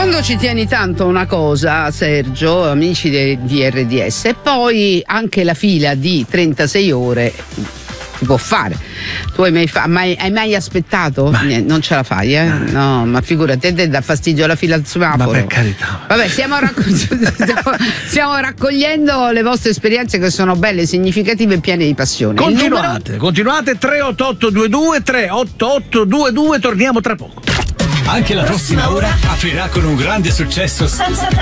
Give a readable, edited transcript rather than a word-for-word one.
fondo ci tieni tanto una cosa, Sergio, amici di RDS, e poi anche la fila di 36 ore si può fare. Tu hai mai aspettato? Non ce la fai, eh? No, ma figurati, te dà fastidio la fila al semaforo. Ma per carità. Vabbè, stiamo raccogliendo le vostre esperienze, che sono belle, significative e piene di passione. Continuate 38822, torniamo tra poco. Anche la prossima ora aprirà con un grande successo senza